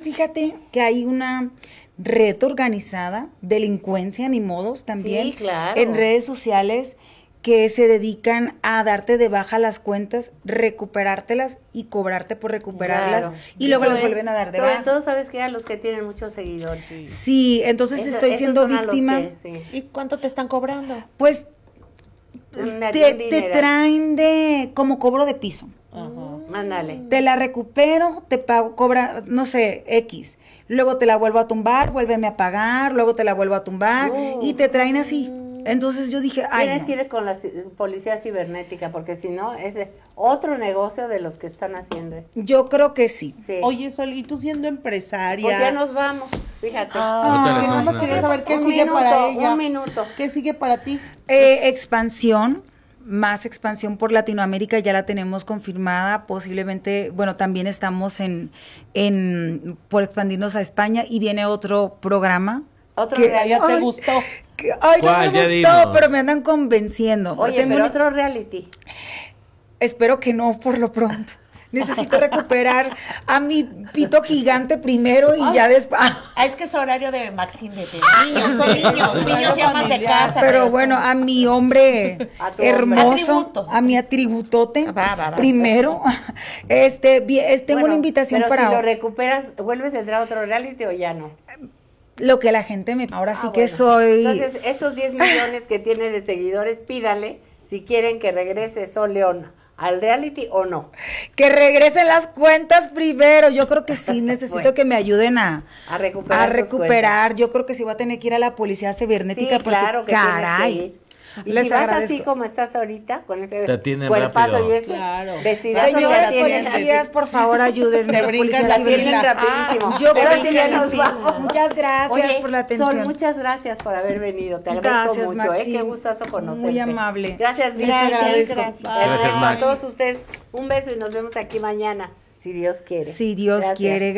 fíjate que hay una red organizada, delincuencia ni modos también, Sí, claro. en redes sociales que se dedican a darte de baja las cuentas, recuperártelas y cobrarte por recuperarlas, Claro. y luego las Sobre- vuelven a dar de Sobre baja. todo, ¿sabes qué? A los que tienen muchos seguidores. Sí, entonces estoy Esos siendo son a los víctima. que, sí. ¿Y cuánto te están cobrando? Pues Un te dineral. traen de como cobro de piso. Ándale. Te la recupero, te pago, cobra, no sé, X. Luego te la vuelvo a tumbar, vuélveme a pagar, luego te la vuelvo a tumbar y te traen así. Entonces yo dije, ay, Tienes no. que ir con la policía cibernética, porque si no, es otro negocio de los que están haciendo esto. Yo creo que sí. Sí. Oye, Sol, ¿y tú siendo empresaria? Pues ya nos vamos, fíjate. Ahorita les nada más vamos a quería hacer. saber qué Un sigue minuto, para ella. un minuto. ¿Qué sigue para ti? Expansión, más expansión por Latinoamérica, ya la tenemos confirmada, posiblemente, bueno, también estamos por expandirnos a España y viene otro programa. Otro que- reality. ¿Ya te Ay, gustó? Ay, no ¿Cuál? me Ya gustó, dinos. pero me andan convenciendo. Oye, Tengo pero una- otro reality. Espero que no por lo pronto. Necesito recuperar a mi pito gigante primero y ya después. Es que es horario de Maxine de niños, son niños ya más de casa. Pero bueno, a mi hombre A tu hermoso, Atributo. a mi atributote, Va. primero, tengo Bueno, una invitación pero para si lo recuperas, ¿vuelves a entrar a otro reality o ya no? lo que la gente me... Ahora sí que Bueno. soy... Entonces, estos 10 millones que tiene de seguidores, pídale si quieren que regrese Sol León al reality o no. Que regresen las cuentas primero. Yo creo que sí, necesito Bueno. que me ayuden a A recuperar tus Yo creo que sí voy a tener que ir a la policía cibernética Sí, porque, claro que caray. tienes que ir. Y Les si vas así agradezco. como estás ahorita, con ese Te atienden cuerpazo rápido. y eso, Claro. vestidazo Señores ya tienes policías, por favor, ayúdenme. Te los brincas policías la la tienen cibernéticos. rapidísimo. Yo Pero creo sí que ya sí. nos vamos. Muchas gracias Oye, por la atención. Sol, muchas gracias por haber venido. Te agradezco Gracias, mucho, Maxine. Qué gustazo conocerte. Muy amable. Gracias, Vicky. Gracias. Gracias, A Max. todos ustedes, un beso y nos vemos aquí mañana, si Dios quiere. Si Dios Gracias. quiere.